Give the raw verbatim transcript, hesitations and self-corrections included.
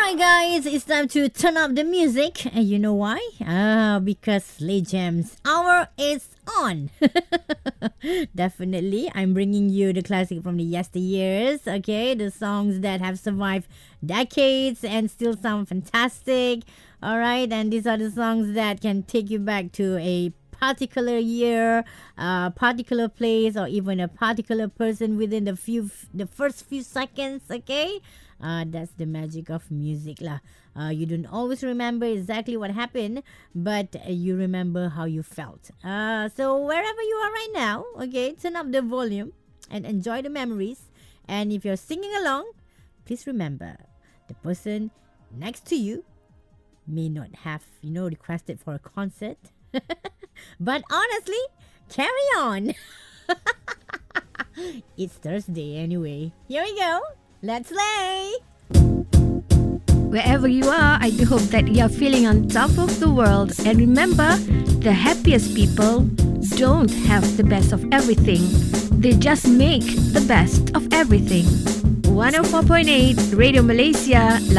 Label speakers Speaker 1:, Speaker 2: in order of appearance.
Speaker 1: Guys, it's time to turn up the music. And you know why? Ah, because Slay Jams hour is on. Definitely, I'm bringing you the classic from the yesteryears. Okay, the songs that have survived decades and still sound fantastic. All right, and these are the songs that can take you back to a particular year, a particular place, or even a particular person within the few, the first few seconds. Okay. Uh, that's the magic of music lah. Uh, you don't always remember exactly what happened, but uh, you remember how you felt. Uh, so wherever you are right now, okay, turn up the volume and enjoy the memories. And if you're singing along, please remember the person next to you may not have, you know, requested for a concert. But honestly, carry on. It's Thursday anyway. Here we go. Let's play!
Speaker 2: Wherever you are, I do hope that you are feeling on top of the world. And remember, the happiest people don't have the best of everything. They just make the best of everything. one oh four point eight Radio Malaysia.